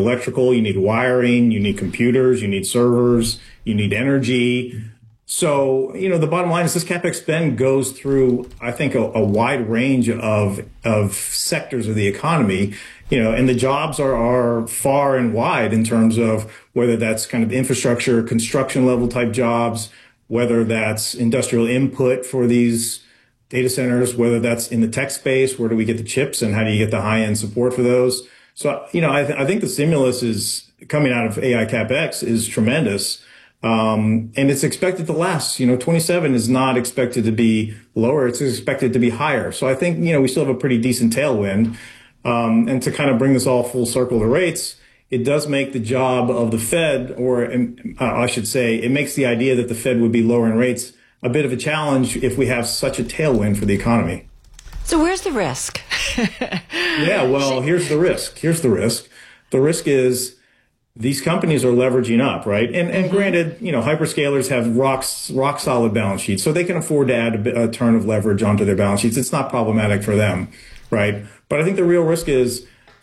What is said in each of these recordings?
electrical, you need wiring, you need computers, you need servers, you need energy. So, the bottom line is this CapEx spend goes through, I think, a wide range of sectors of the economy, and the jobs are far and wide in terms of whether that's kind of infrastructure, construction level type jobs, whether that's industrial input for these data centers, whether that's in the tech space, where do we get the chips and how do you get the high end support for those? So, I think the stimulus is coming out of AI CapEx is tremendous. And it's expected to last. 27 is not expected to be lower. It's expected to be higher. So I think, we still have a pretty decent tailwind. And to kind of bring this all full circle to rates, it does make the job of the Fed, or I should say, it makes the idea that the Fed would be lowering rates a bit of a challenge if we have such a tailwind for the economy. So where's the risk? Yeah, well, here's the risk. The risk is these companies are leveraging up, right? And granted, hyperscalers have rock solid balance sheets, so they can afford to add a turn of leverage onto their balance sheets. It's not problematic for them, right? But I think the real risk is,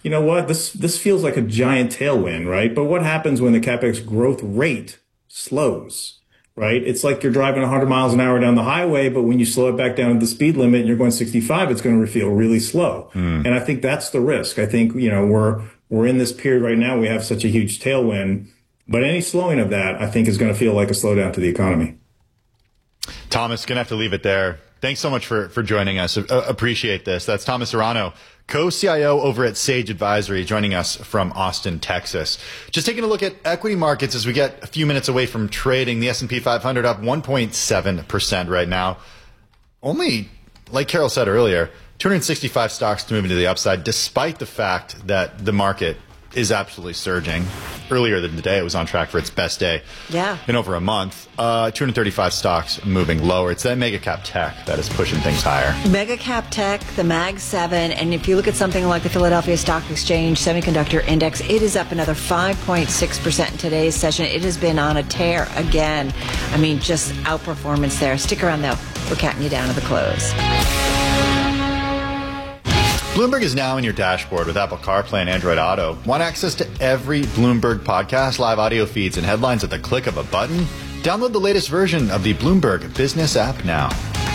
this feels like a giant tailwind, right? But what happens when the CapEx growth rate slows, right? It's like you're driving 100 miles an hour down the highway, but when you slow it back down to the speed limit and you're going 65, it's going to feel really slow. And I think that's the risk. I think, we're in this period right now. We have such a huge tailwind, but any slowing of that, I think, is going to feel like a slowdown to the economy. Thomas, going to have to leave it there. Thanks so much for joining us. Appreciate this. That's Thomas Serrano, co-CIO over at Sage Advisory, joining us from Austin, Texas. Just taking a look at equity markets as we get a few minutes away from trading. The S&P 500 up 1.7% right now. Only, like Carol said earlier, 265 stocks moving to the upside, despite the fact that the market is absolutely surging. Earlier today, it was on track for its best day in over a month. 235 stocks moving lower. It's that mega cap tech that is pushing things higher. Mega cap tech, the Mag 7, and if you look at something like the Philadelphia Stock Exchange Semiconductor Index, it is up another 5.6% in today's session. It has been on a tear again. I mean, just outperformance there. Stick around, though. We're counting you down to the close. Bloomberg is now in your dashboard with Apple CarPlay and Android Auto. Want access to every Bloomberg podcast, live audio feeds, and headlines at the click of a button? Download the latest version of the Bloomberg Business app now.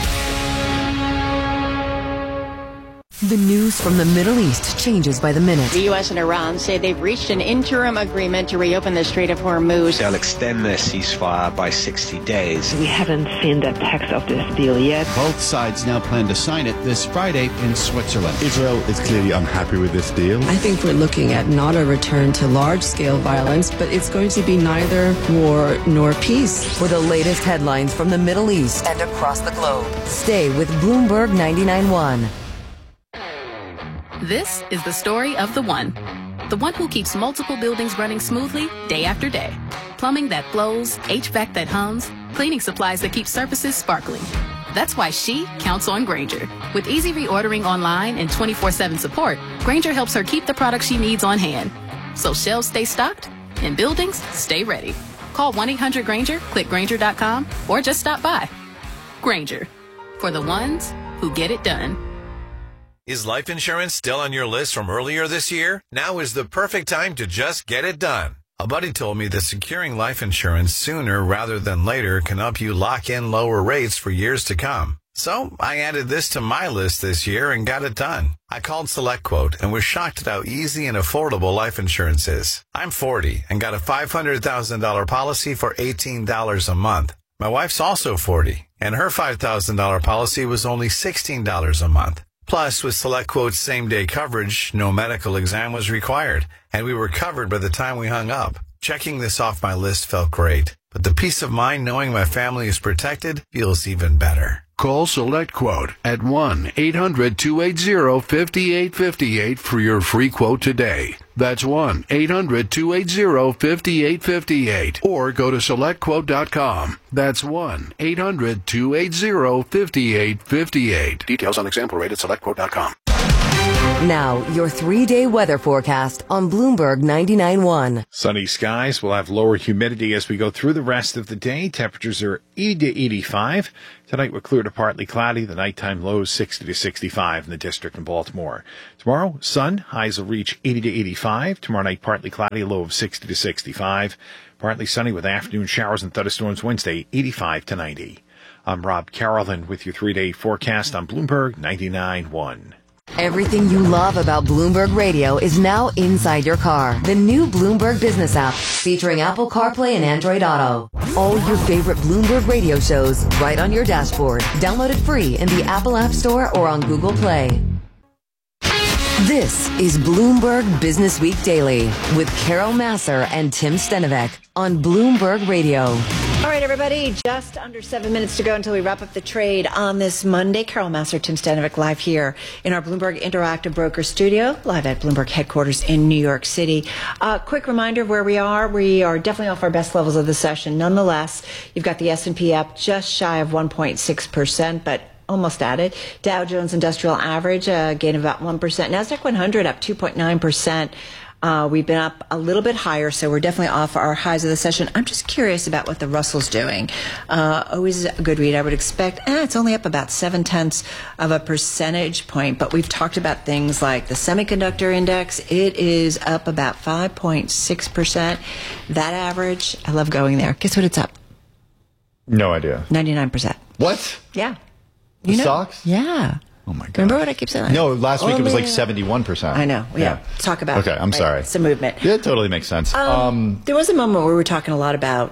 The news from the Middle East changes by the minute. The U.S. and Iran say they've reached an interim agreement to reopen the Strait of Hormuz. They'll extend their ceasefire by 60 days. We haven't seen the text of this deal yet. Both sides now plan to sign it this Friday in Switzerland. Israel is clearly unhappy with this deal. I think we're looking at not a return to large-scale violence, but it's going to be neither war nor peace. For the latest headlines from the Middle East and across the globe, stay with Bloomberg 99.1. This is the story of the one who keeps multiple buildings running smoothly day after day. Plumbing that flows, HVAC that hums, cleaning supplies that keep surfaces sparkling. That's why she counts on Grainger. With easy reordering online and 24/7 support, Grainger helps her keep the products she needs on hand. So shelves stay stocked and buildings stay ready. Call 1-800-GRAINGER, click Grainger.com, or just stop by. Grainger, for the ones who get it done. Is life insurance still on your list from earlier this year? Now is the perfect time to just get it done. A buddy told me that securing life insurance sooner rather than later can help you lock in lower rates for years to come. So I added this to my list this year and got it done. I called SelectQuote and was shocked at how easy and affordable life insurance is. I'm 40 and got a $500,000 policy for $18 a month. My wife's also 40 and her $5,000 policy was only $16 a month. Plus, with SelectQuote's same-day coverage, no medical exam was required, and we were covered by the time we hung up. Checking this off my list felt great, but the peace of mind knowing my family is protected feels even better. Call SelectQuote at 1-800-280-5858 for your free quote today. That's 1-800-280-5858. Or go to SelectQuote.com. That's 1-800-280-5858. Details on example rate at SelectQuote.com. Now, your 3-day weather forecast on Bloomberg 99.1. Sunny skies. We'll have lower humidity as we go through the rest of the day. Temperatures are 80 to 85. Tonight we're clear to partly cloudy. The nighttime lows 60 to 65 in the district in Baltimore. Tomorrow, sun. Highs will reach 80 to 85. Tomorrow night, partly cloudy, a low of 60 to 65. Partly sunny with afternoon showers and thunderstorms Wednesday, 85 to 90. I'm Rob Carolyn with your 3-day forecast on Bloomberg 99.1. Everything you love about Bloomberg Radio is now inside your car. The new Bloomberg Business app featuring Apple CarPlay and Android Auto. All your favorite Bloomberg Radio shows right on your dashboard. Download it free in the Apple App Store or on Google Play. This is Bloomberg Business Week Daily with Carol Massar and Tim Stenovec on Bloomberg Radio. All right, everybody, just under 7 minutes to go until we wrap up the trade on this Monday. Carol Massar, Tim Stenovec live here in our Bloomberg Interactive Broker Studio, live at Bloomberg headquarters in New York City. Quick reminder of where we are. We are definitely off our best levels of the session. Nonetheless, you've got the S&P up just shy of 1.6%, but almost at it. Dow Jones Industrial Average, gain of about 1%. NASDAQ 100 up 2.9%. We've been up a little bit higher, so we're definitely off our highs of the session. I'm just curious about what the Russell's doing. Always a good read. I would expect it's only up about 0.7 of a percentage point, but we've talked about things like the semiconductor index. It is up about 5.6%. That average, I love going there. Guess what it's up? No idea. 99%. What? Yeah. The stocks? Yeah. Oh my God. Remember what I keep saying? No, last week it was like 71%. I know. Yeah. Talk about Okay, I'm sorry. It's a movement. Yeah, it totally makes sense. There was a moment where we were talking a lot about.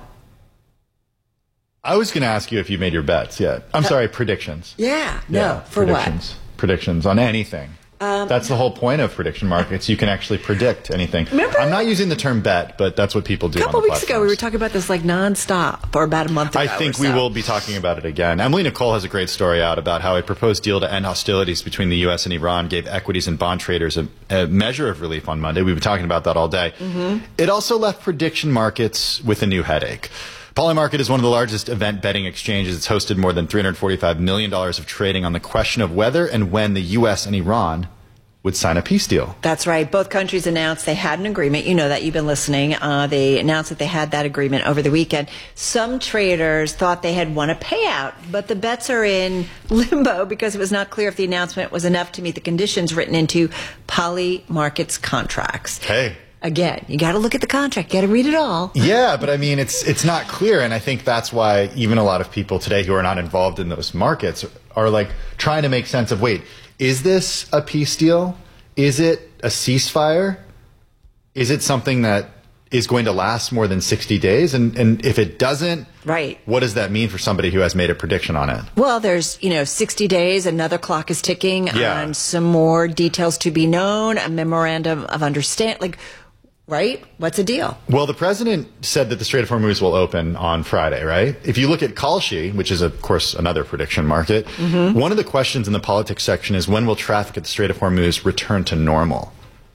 I was going to ask you if you made your bets yet. I'm sorry, predictions. Yeah. No. For predictions. what? Predictions on anything. That's the whole point of prediction markets. You can actually predict anything. Remember? I'm not using the term bet, but that's what people do. A couple weeks ago, we were talking about this like nonstop, or about a month ago. I think we will be talking about it again. Emily Nicole has a great story out about how a proposed deal to end hostilities between the U.S. and Iran gave equities and bond traders a measure of relief on Monday. We've been talking about that all day. Mm-hmm. It also left prediction markets with a new headache. Polymarket is one of the largest event betting exchanges. It's hosted more than $345 million of trading on the question of whether and when the U.S. and Iran would sign a peace deal. That's right. Both countries announced they had an agreement. You know that. You've been listening. They announced that they had that agreement over the weekend. Some traders thought they had won a payout, but the bets are in limbo because it was not clear if the announcement was enough to meet the conditions written into Polymarket's contracts. Hey. Again, you got to look at the contract. You got to read it all. Yeah, but I mean, it's not clear, and I think that's why even a lot of people today who are not involved in those markets are like trying to make sense of, wait, is this a peace deal? Is it a ceasefire? Is it something that is going to last more than 60 days? And if it doesn't, right, what does that mean for somebody who has made a prediction on it? Well, there's, 60 days, another clock is ticking, and some more details to be known, a memorandum of understanding, right? What's the deal? Well, the president said that the Strait of Hormuz will open on Friday, right? If you look at Kalshi, which is, of course, another prediction market, one of the questions in the politics section is when will traffic at the Strait of Hormuz return to normal?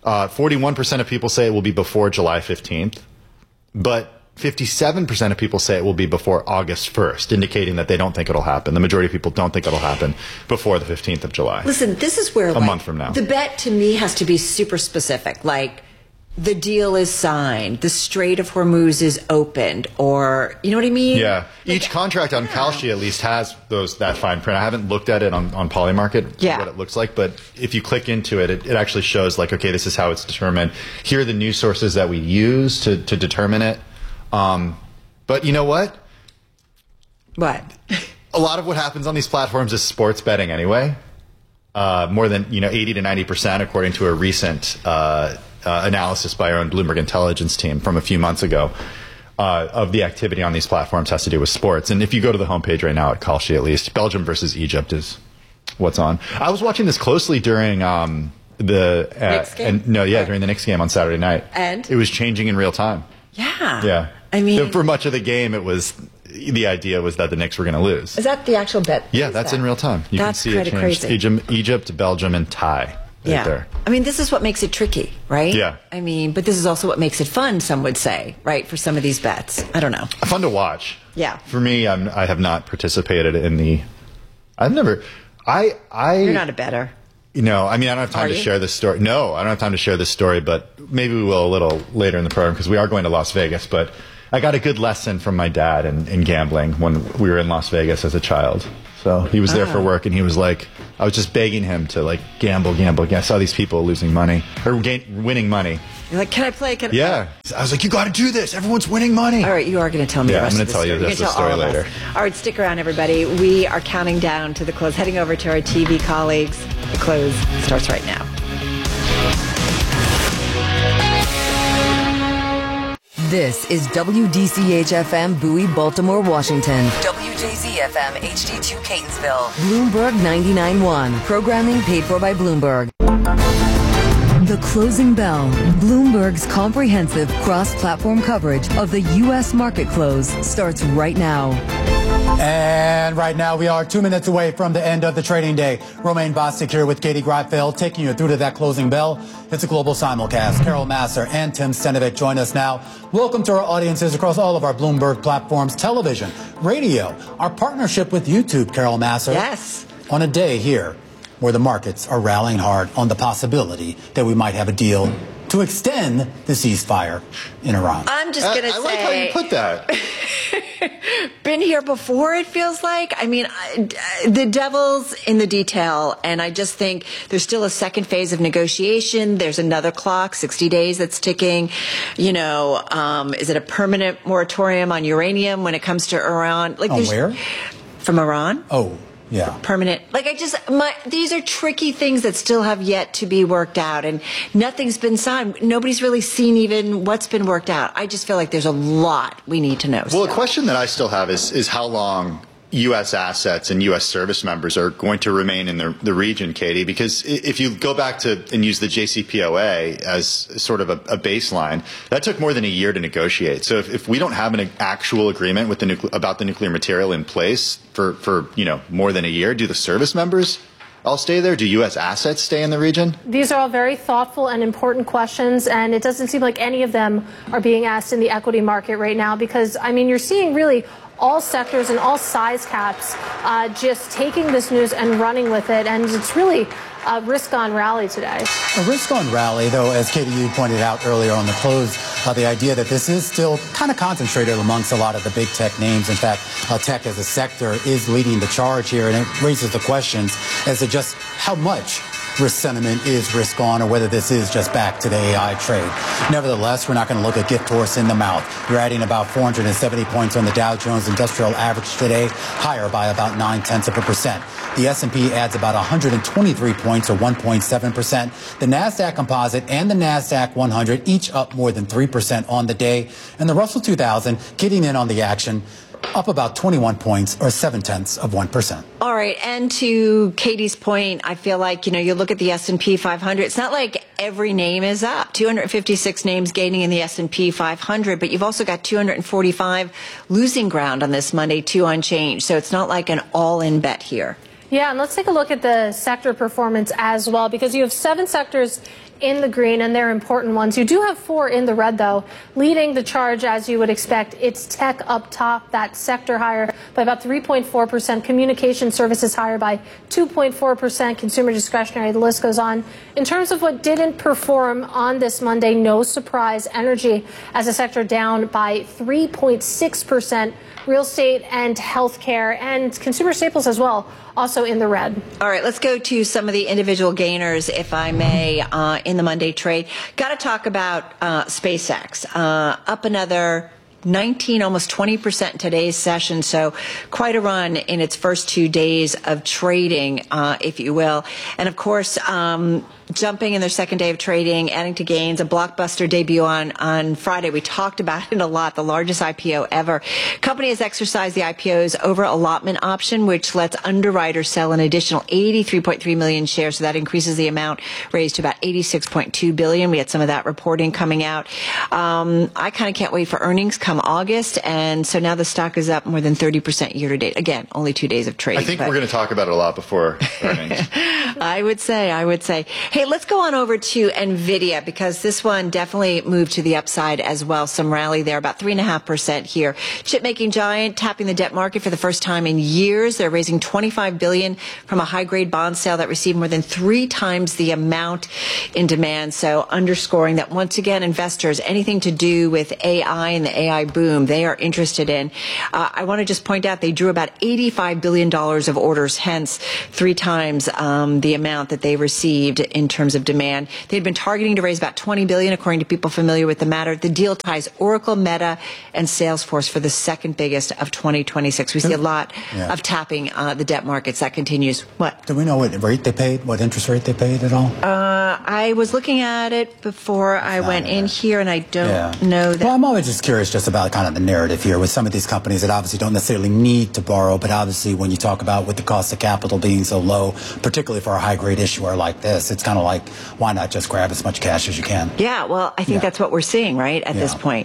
41% of people say it will be before July 15th, but 57% of people say it will be before August 1st, indicating that they don't think it'll happen. The majority of people don't think it'll happen before the 15th of July. Listen, this is where a month from now. The bet to me has to be super specific, like the deal is signed, the Strait of Hormuz is opened, or, you know what I mean? Yeah. Each contract on Kalshi at least has that fine print. I haven't looked at it on Polymarket, what it looks like, but if you click into it, it actually shows like, okay, this is how it's determined. Here are the news sources that we use to determine it. But you know what? What? A lot of what happens on these platforms is sports betting anyway. More than 80 to 90%, according to a recent analysis by our own Bloomberg Intelligence team from a few months ago, of the activity on these platforms has to do with sports. And if you go to the homepage right now at Kalshi, at least, Belgium versus Egypt is what's on. I was watching this closely during during the Knicks game on Saturday night. And it was changing in real time. Yeah. Yeah. I mean, for much of the game, the idea was that the Knicks were going to lose. Is that the actual bet? Yeah, that's in real time. You that's can see it change. Crazy. Egypt, Belgium, and tie. Right there. I mean, this is what makes it tricky, right? Yeah. I mean, but this is also what makes it fun, some would say, right, for some of these bets. I don't know. Fun to watch. Yeah. For me, I have not participated in the... I've never... You're not a bettor. I mean, I don't have time to share this story. No, I don't have time to share this story, but maybe we will a little later in the program because we are going to Las Vegas. But I got a good lesson from my dad in gambling when we were in Las Vegas as a child. So he was there for work, and he was like, I was just begging him to like gamble. I saw these people losing money or winning money. You're like, can I play? Yeah. I was like, you got to do this. Everyone's winning money. All right, you are going to tell me the rest of the story. Yeah, I'm going to tell you the story later. All right, stick around, everybody. We are counting down to the close, heading over to our TV colleagues. The close starts right now. This is WDCH-FM Bowie, Baltimore, Washington. WJZ-FM HD2 Catonsville. Bloomberg 99.1. Programming paid for by Bloomberg. The Closing Bell. Bloomberg's comprehensive cross-platform coverage of the U.S. market close starts right now. And right now we are 2 minutes away from the end of the trading day. Romaine Bostic here with Katie Greifeld taking you through to that closing bell. It's a global simulcast. Carol Masser and Tim Stenovic join us now. Welcome to our audiences across all of our Bloomberg platforms, television, radio, our partnership with YouTube, Carol Masser. Yes. On a day here where the markets are rallying hard on the possibility that we might have a deal to extend the ceasefire in Iran. I'm just going to say... I like how you put that. Been here before, it feels like. I mean, the devil's in the detail, and I just think there's still a second phase of negotiation. There's another clock, 60 days that's ticking. Is it a permanent moratorium on uranium when it comes to Iran? Like, where? From Iran. Oh. Yeah. Permanent. These are tricky things that still have yet to be worked out, and nothing's been signed. Nobody's really seen even what's been worked out. I just feel like there's a lot we need to know. Well, a question that I still have is how long U.S. assets and U.S. service members are going to remain in the region, Katie, because if you go back to and use the JCPOA as sort of a baseline, that took more than a year to negotiate. So if we don't have an actual agreement with about the nuclear material in place for more than a year, do the service members all stay there? Do U.S. assets stay in the region? These are all very thoughtful and important questions, and it doesn't seem like any of them are being asked in the equity market right now because, you're seeing really all sectors and all size caps just taking this news and running with it, and it's really a risk-on rally today. A risk-on rally, though, as Katie, you pointed out earlier on the close, the idea that this is still kind of concentrated amongst a lot of the big tech names. In fact, tech as a sector is leading the charge here, and it raises the questions as to just how much risk sentiment is risk on, or whether this is just back to the AI trade. Nevertheless, we're not going to look a gift horse in the mouth. You're adding about 470 points on the Dow Jones Industrial Average today, higher by about 0.9%. The S&P adds about 123 points, or 1.7%. The NASDAQ Composite and the NASDAQ 100 each up more than 3% on the day. And the Russell 2000 getting in on the action, up about 21 points, or 0.7%. All right, and to Katie's point, I feel like, you look at the S&P 500, it's not like every name is up. 256 names gaining in the S&P 500, but you've also got 245 losing ground on this Monday, 2 unchanged. So it's not like an all-in bet here. Yeah, and let's take a look at the sector performance as well, because you have 7 sectors in the green, and they're important ones. You do have 4 in the red, though. Leading the charge, as you would expect, it's tech up top, that sector higher by about 3.4%. Communication services higher by 2.4%. Consumer discretionary, the list goes on. In terms of what didn't perform on this Monday, no surprise, energy as a sector down by 3.6%. Real estate and healthcare and consumer staples as well, also in the red. All right, let's go to some of the individual gainers, if I may, in the Monday trade. Got to talk about SpaceX, up another 19, almost 20% in today's session. So quite a run in its first 2 days of trading, if you will. And of course, jumping in their second day of trading, adding to gains, a blockbuster debut on Friday. We talked about it a lot, the largest IPO ever. Company has exercised the IPO's over allotment option, which lets underwriters sell an additional 83.3 million shares. So that increases the amount raised to about 86.2 billion. We had some of that reporting coming out. I kind of can't wait for earnings come August. And so now the stock is up more than 30% year to date. Again, only 2 days of trading. I think we're going to talk about it a lot before earnings. I would say. Hey, Hey, let's go on over to NVIDIA because this one definitely moved to the upside as well. Some rally there, about 3.5% here. Chip-making giant tapping the debt market for the first time in years. They're raising $25 billion from a high-grade bond sale that received more than 3 times the amount in demand. So underscoring that once again, investors, anything to do with AI and the AI boom, they are interested in. I want to just point out they drew about $85 billion of orders, hence 3 times the amount that they received in terms of demand. They had been targeting to raise about $20 billion, according to people familiar with the matter. The deal ties Oracle, Meta, and Salesforce for the second biggest of 2026. We see a lot of tapping the debt markets. That continues. What? Do we know what rate they paid? What interest rate they paid at all? I was looking at it before I went in here, and I don't know that. Well, I'm always just curious just about kind of the narrative here with some of these companies that obviously don't necessarily need to borrow, but obviously when you talk about with the cost of capital being so low, particularly for a high-grade issuer like this, it's kind of like, why not just grab as much cash as you can? Yeah, well, I think that's what we're seeing, right, at this point.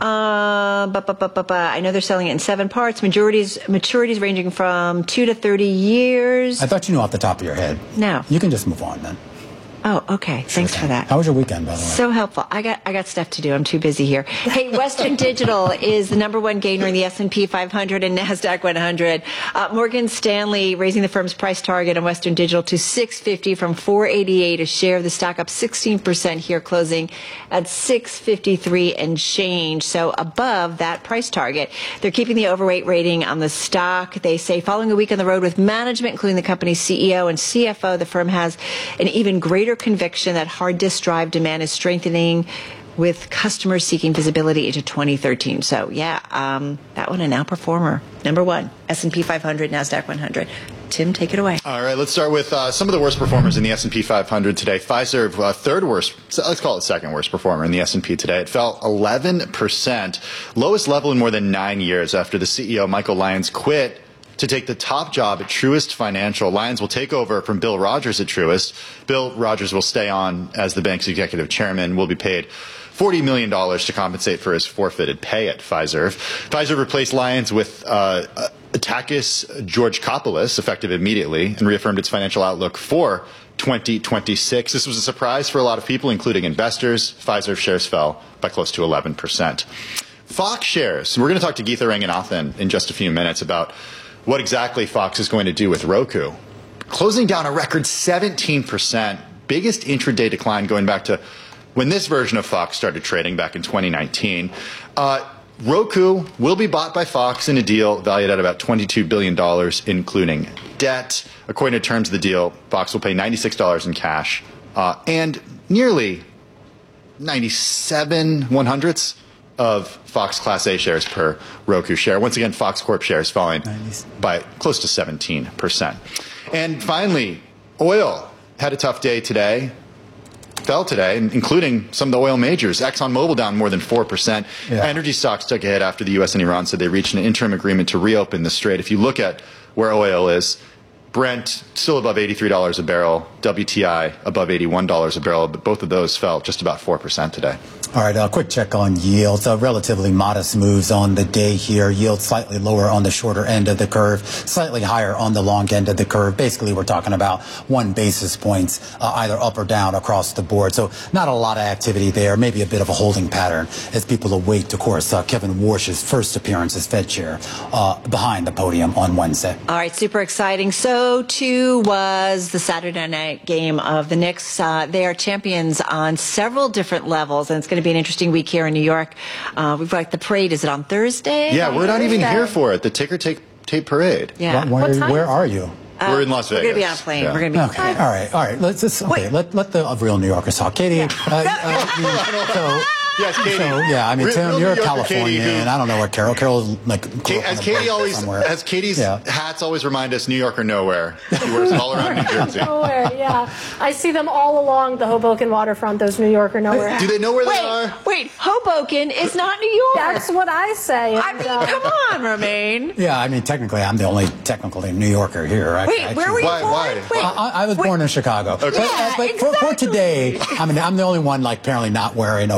I know they're selling it in 7 parts. Maturities ranging from 2 to 30 years. I thought you knew off the top of your head. No. You can just move on then. Oh, okay. Thanks for that. How was your weekend, by the way? So helpful. I got stuff to do. I'm too busy here. Hey, Western Digital is the number 1 gainer in the S&P 500 and NASDAQ 100. Morgan Stanley raising the firm's price target on Western Digital to $650 from $488 a share. Of the stock up 16% here, closing at $653 and change. So above that price target. They're keeping the overweight rating on the stock. They say following a week on the road with management, including the company's CEO and CFO, the firm has an even greater conviction that hard disk drive demand is strengthening with customers seeking visibility into 2013. So, that one an outperformer. Number 1, S&P 500, NASDAQ 100. Tim, take it away. All right, let's start with some of the worst performers in the S&P 500 today. Fiserv, third worst, let's call it second worst performer in the S&P today. It fell 11%, lowest level in more than 9 years after the CEO, Michael Lyons, quit to take the top job at Truist Financial. Lyons will take over from Bill Rogers at Truist. Bill Rogers will stay on as the bank's executive chairman, will be paid $40 million to compensate for his forfeited pay at Fiserv. Fiserv replaced Lyons with Takis Georgakopoulos, effective immediately, and reaffirmed its financial outlook for 2026. This was a surprise for a lot of people, including investors. Fiserv shares fell by close to 11%. Fox shares. We're going to talk to Geetha Ranganathan in just a few minutes about what exactly Fox is going to do with Roku. Closing down a record 17%, biggest intraday decline going back to when this version of Fox started trading back in 2019. Roku will be bought by Fox in a deal valued at about $22 billion, including debt. According to terms of the deal, Fox will pay $96 in cash and nearly 97/100ths of Fox Class A shares per Roku share. Once again, Fox Corp shares falling by close to 17%. And finally, oil had a tough day today. Fell today, including some of the oil majors. ExxonMobil down more than 4%. Energy stocks took a hit after the U.S. and Iran said they reached an interim agreement to reopen the strait. If you look at where oil is, Brent still above $83 a barrel, WTI above $81 a barrel, but both of those fell just about 4% today. All right, a quick check on yields. Relatively modest moves on the day here. Yield slightly lower on the shorter end of the curve, slightly higher on the long end of the curve. Basically, we're talking about 1 basis points either up or down across the board. So not a lot of activity there. Maybe a bit of a holding pattern as people await, of course, Kevin Warsh's first appearance as Fed chair behind the podium on Wednesday. All right, super exciting. So, too, was the Saturday night game of the Knicks. They are champions on several different levels, and it's going to be an interesting week here in New York. We've got the parade. Is it on Thursday? Yeah, we're not even here for it. The ticker tape parade. Yeah. Where are you? We're in Las Vegas. We're going to be on a plane. Yeah. We're going to be okay. All right. Let the real New Yorkers talk. Katie, yes, Katie. Tim, you're a Californian. I don't know where Carol's like. As Katie's hats always remind us, New York or nowhere. She wears it all around New Jersey. Nowhere, yeah. I see them all along the Hoboken waterfront. Those New York or nowhere. Do they know where they are? Wait, Hoboken is not New York. That's what I say. I mean, come on, Romaine. Yeah, I mean, technically, I'm the only technically New Yorker here. Wait, where were you born? Why? I was born in Chicago. Okay. But for today, I mean, I'm the only one, like, apparently not wearing a royal blue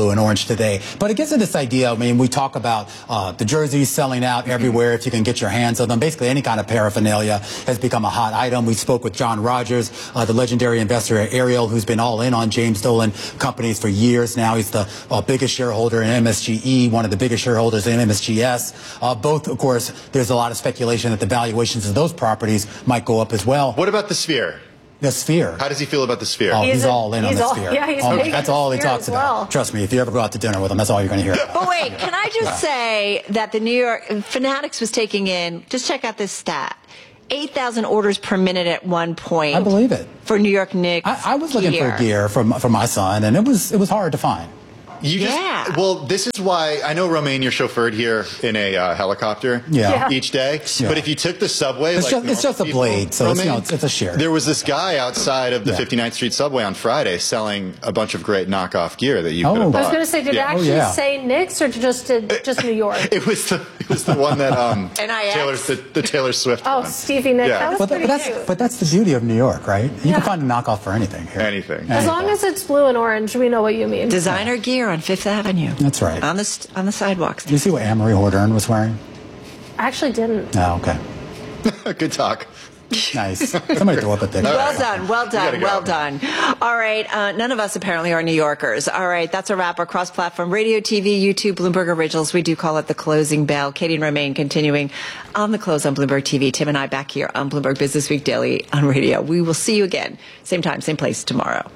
blue and orange today. But it gets into this idea, I mean, we talk about the jerseys selling out everywhere if you can get your hands on them. Basically, any kind of paraphernalia has become a hot item. We spoke with John Rogers, the legendary investor at Ariel, who's been all in on James Dolan companies for years now. He's the biggest shareholder in MSGE, one of the biggest shareholders in MSGS. Both, of course, there's a lot of speculation that the valuations of those properties might go up as well. What about the Sphere? The Sphere. How does he feel about the Sphere? Oh, he's all in on the Sphere. Yeah, he's that's all he talks about. Trust me, if you ever go out to dinner with him, that's all you're going to hear. But wait, can I just say that the New York Fanatics was taking in, just check out this stat, 8,000 orders per minute at one point. I believe it. For New York Knicks I was looking for gear for my son, and it was hard to find. Well, this is why I know, Romaine, you're chauffeured here in a helicopter each day. Yeah. But if you took the subway, it's just a blade, so Romaine, it's a share. There was this guy outside of the 59th Street subway on Friday selling a bunch of great knockoff gear that you could have bought. I was going to say, did it actually say Knicks or just New York? It was the one that Taylor Swift one. Stevie Nicks. That was pretty cute. But that's the beauty of New York, right? You can find a knockoff for anything here. Anything. As long as it's blue and orange, we know what you mean. Designer gear on Fifth Avenue. That's right. On the sidewalks. Do you see what Anne-Marie Hordern was wearing? I actually didn't. Oh, okay. Good talk. Nice. Somebody throw up a thing. Well done. All right. None of us apparently are New Yorkers. All right. That's a wrap. Our cross-platform radio, TV, YouTube, Bloomberg Originals. We do call it the closing bell. Katie and Romaine continuing on the close on Bloomberg TV. Tim and I back here on Bloomberg Business Week Daily on radio. We will see you again. Same time, same place tomorrow.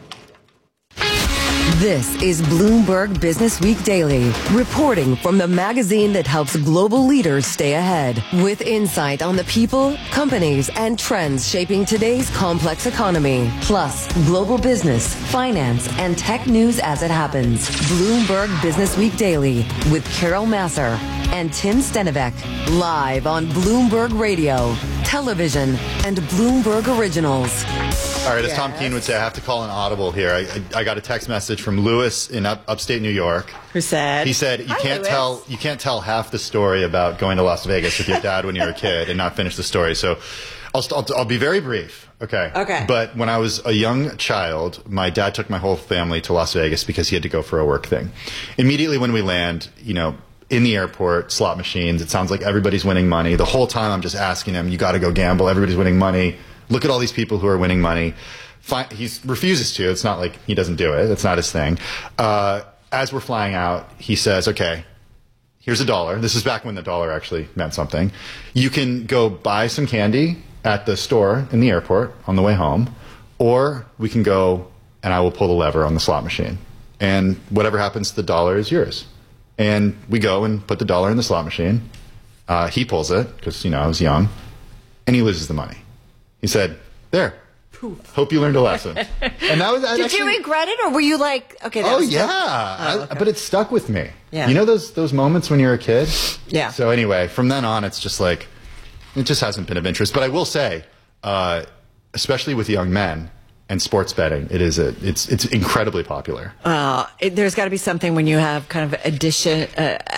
This is Bloomberg Business Week Daily, reporting from the magazine that helps global leaders stay ahead, with insight on the people, companies, and trends shaping today's complex economy, plus global business, finance, and tech news as it happens. Bloomberg Business Week Daily with Carol Masser and Tim Stenivek, live on Bloomberg Radio, television, and Bloomberg Originals. All right, as Tom Keene would say, I have to call an audible here. I got a text message from Lewis in upstate New York. Who said? He said you can't tell half the story about going to Las Vegas with your dad when you were a kid and not finish the story. So I'll be very brief. Okay. But when I was a young child, my dad took my whole family to Las Vegas because he had to go for a work thing. Immediately when we land, in the airport, slot machines, it sounds like everybody's winning money. The whole time I'm just asking him, you got to go gamble. Everybody's winning money. Look at all these people who are winning money. He refuses to. It's not like he doesn't do it. It's not his thing. As we're flying out, he says, okay, here's $1. This is back when the dollar actually meant something. You can go buy some candy at the store in the airport on the way home, or we can go and I will pull the lever on the slot machine. And whatever happens to the dollar is yours. And we go and put the dollar in the slot machine. He pulls it because, I was young, and he loses the money. He said, there, hope you learned a lesson. And that was Did you regret it, or were you like, okay, that was okay. But it stuck with me. Yeah. You know those moments when you're a kid? Yeah. So anyway, from then on, it's just like, it just hasn't been of interest. But I will say, especially with young men and sports betting, it's incredibly popular. There's got to be something when you have kind of addiction,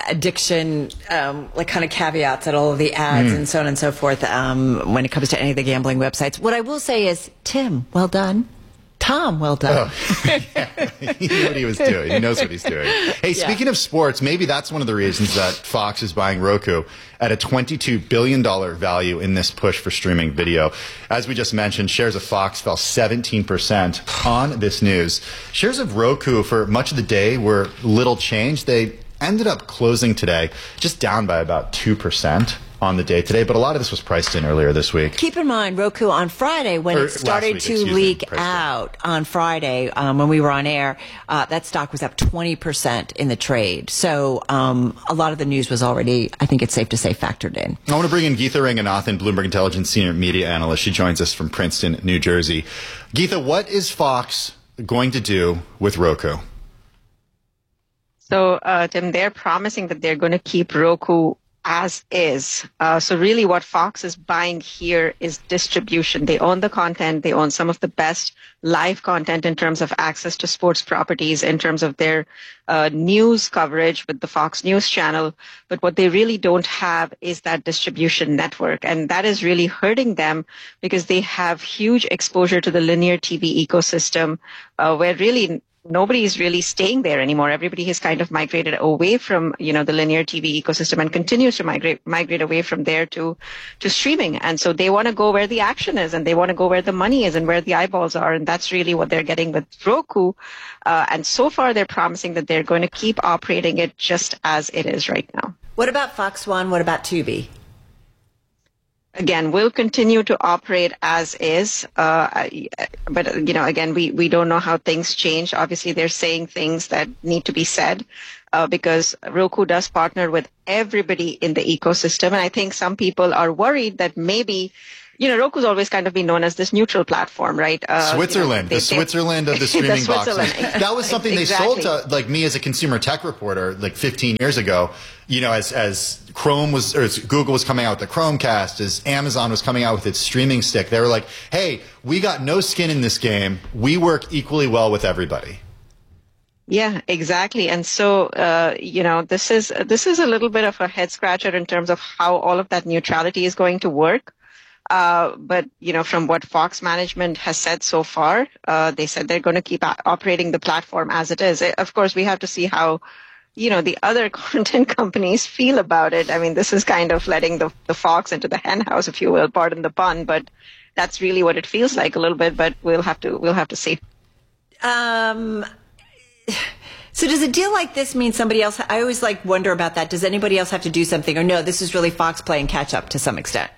like kind of caveats at all of the ads and so on and so forth when it comes to any of the gambling websites. What I will say is, Tim, well done. Tom, well done. He knew what he was doing. He knows what he's doing. Hey, speaking of sports, maybe that's one of the reasons that Fox is buying Roku at a $22 billion value in this push for streaming video. As we just mentioned, shares of Fox fell 17% on this news. Shares of Roku for much of the day were little changed. They ended up closing today just down by about 2% on the day today, but a lot of this was priced in earlier this week. Keep in mind, Roku on Friday, when it started to leak out on Friday, when we were on air, that stock was up 20% in the trade. So a lot of the news was already, I think it's safe to say, factored in. I want to bring in Geetha Ranganathan, Bloomberg Intelligence Senior Media Analyst. She joins us from Princeton, New Jersey. Geetha, what is Fox going to do with Roku? So, Tim, they're promising that they're going to keep Roku as is. So really what Fox is buying here is distribution. They own the content. They own some of the best live content in terms of access to sports properties, in terms of their news coverage with the Fox News channel. But what they really don't have is that distribution network. And that is really hurting them because they have huge exposure to the linear TV ecosystem, where really nobody is really staying there anymore. Everybody has kind of migrated away from, the linear TV ecosystem and continues to migrate away from there to streaming. And so they want to go where the action is, and they want to go where the money is and where the eyeballs are. And that's really what they're getting with Roku. And so far they're promising that they're going to keep operating it just as it is right now. What about Fox One? What about Tubi? Again, we'll continue to operate as is. But, again, we don't know how things change. Obviously, they're saying things that need to be said because Roku does partner with everybody in the ecosystem. And I think some people are worried that maybe, Roku's always kind of been known as this neutral platform, right? Switzerland, the Switzerland of the streaming boxes. That was something exactly. They sold to me as a consumer tech reporter 15 years ago. As Chrome was, or as Google was coming out with the Chromecast, as Amazon was coming out with its streaming stick, they were like, hey, we got no skin in this game. We work equally well with everybody. Yeah, exactly. And so, this is a little bit of a head scratcher in terms of how all of that neutrality is going to work. But, from what Fox management has said so far, they said they're going to keep operating the platform as it is. Of course, we have to see how, the other content companies feel about it. I mean, this is kind of letting the fox into the hen house, if you will, pardon the pun, but that's really what it feels like a little bit, but we'll have to see. So does a deal like this mean somebody else? I always wonder about that. Does anybody else have to do something, or no, this is really Fox playing catch up to some extent?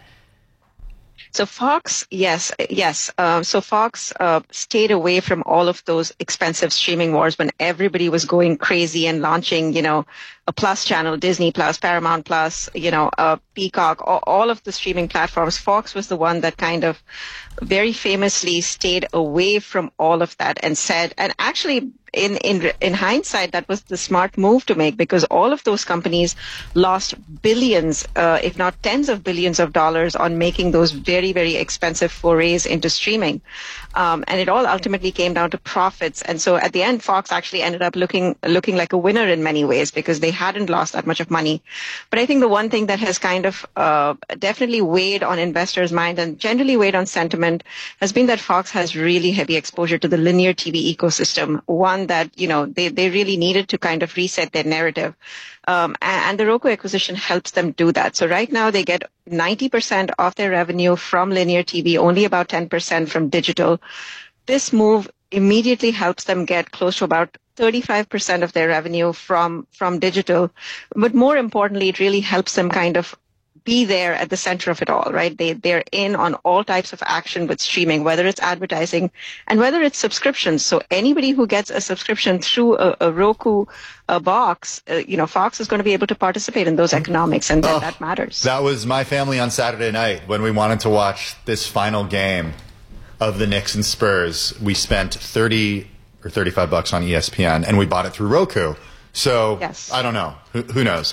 So Fox, yes. So Fox stayed away from all of those expensive streaming wars when everybody was going crazy and launching, a Plus channel, Disney Plus, Paramount Plus, Peacock, all of the streaming platforms. Fox was the one that kind of very famously stayed away from all of that and said, and actually in hindsight, that was the smart move to make, because all of those companies lost billions, if not tens of billions of dollars on making those very, very expensive forays into streaming. And it all ultimately came down to profits. And so at the end, Fox actually ended up looking like a winner in many ways because they hadn't lost that much of money. But I think the one thing that has kind of definitely weighed on investors' mind and generally weighed on sentiment has been that Fox has really heavy exposure to the linear TV ecosystem, one that, they really needed to kind of reset their narrative. And the Roku acquisition helps them do that. So right now they get 90% of their revenue from linear TV, only about 10% from digital. This move immediately helps them get close to about 35% of their revenue from digital. But more importantly, it really helps them kind of be there at the center of it all, right? They're in on all types of action with streaming, whether it's advertising and whether it's subscriptions. So anybody who gets a subscription through a Roku box, Fox is going to be able to participate in those economics, and that matters. That was my family on Saturday night when we wanted to watch this final game of the Knicks and Spurs. We spent $30 or $35 on ESPN, and we bought it through Roku. So yes. I don't know. Who knows?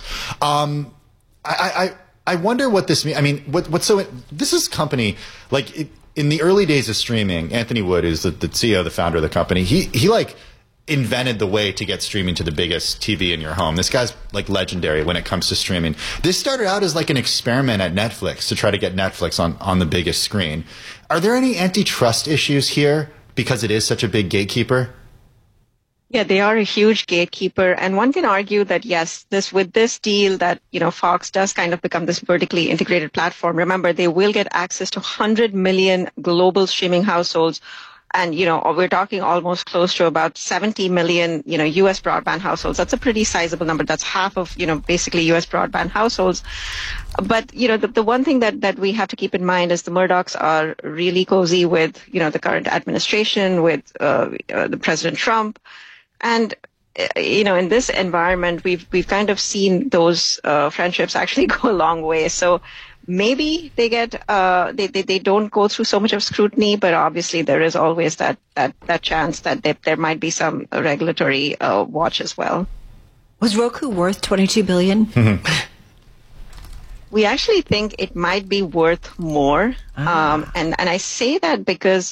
I wonder what this means. I mean, this is a company, in the early days of streaming, Anthony Wood is the CEO, the founder of the company. He invented the way to get streaming to the biggest TV in your home. This guy's legendary when it comes to streaming. This started out as an experiment at Netflix to try to get Netflix on the biggest screen. Are there any antitrust issues here because it is such a big gatekeeper? Yeah, they are a huge gatekeeper. And one can argue that, yes, with this deal that, Fox does kind of become this vertically integrated platform. Remember, they will get access to 100 million global streaming households. And, we're talking almost close to about 70 million, U.S. broadband households. That's a pretty sizable number. That's half of, basically U.S. broadband households. But, the one thing that we have to keep in mind is the Murdochs are really cozy with, the current administration, with the President Trump. And, in this environment, we've kind of seen those friendships actually go a long way. So maybe they get they don't go through so much of scrutiny, but obviously there is always that chance that there might be some regulatory watch as well. Was Roku worth $22 billion? Mm-hmm. We actually think it might be worth more, and I say that because